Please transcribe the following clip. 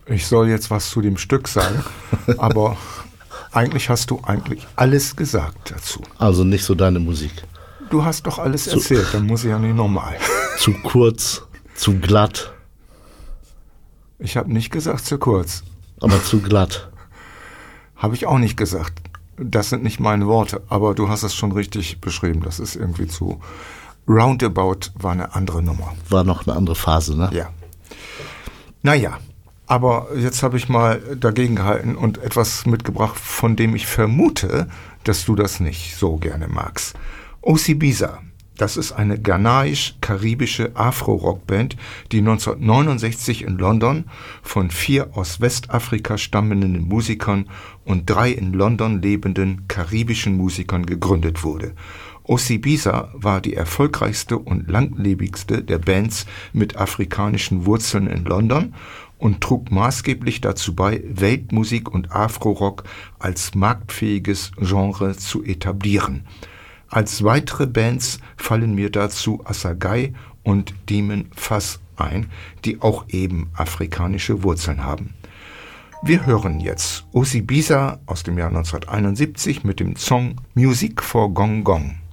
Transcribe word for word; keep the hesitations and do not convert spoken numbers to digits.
Ich soll jetzt was zu dem Stück sagen, aber eigentlich hast du eigentlich alles gesagt dazu. Also nicht so deine Musik. Du hast doch alles zu, erzählt, dann muss ich ja nicht nochmal. Zu kurz, zu glatt. Ich habe nicht gesagt zu kurz. Aber zu glatt. Habe ich auch nicht gesagt. Das sind nicht meine Worte, aber du hast es schon richtig beschrieben. Das ist irgendwie zu... Roundabout war eine andere Nummer. War noch eine andere Phase, ne? Ja. Naja, aber jetzt habe ich mal dagegen gehalten und etwas mitgebracht, von dem ich vermute, dass du das nicht so gerne magst. Osibisa, das ist eine ghanaisch-karibische Afro-Rockband, die neunzehnhundertneunundsechzig in London von vier aus Westafrika stammenden Musikern und drei in London lebenden karibischen Musikern gegründet wurde. Osibisa war die erfolgreichste und langlebigste der Bands mit afrikanischen Wurzeln in London und trug maßgeblich dazu bei, Weltmusik und Afro-Rock als marktfähiges Genre zu etablieren. Als weitere Bands fallen mir dazu Assagai und Demon Fass ein, die auch eben afrikanische Wurzeln haben. Wir hören jetzt Osibisa aus dem Jahr neunzehnhunderteinundsiebzig mit dem Song Music for Gong Gong.